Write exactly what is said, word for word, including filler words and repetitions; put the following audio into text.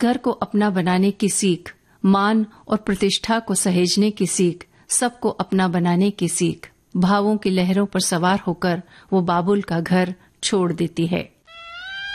घर को अपना बनाने की सीख, मान और प्रतिष्ठा को सहेजने की सीख, सबको अपना बनाने की सीख। भावों की लहरों पर सवार होकर वो बाबुल का घर छोड़ देती है।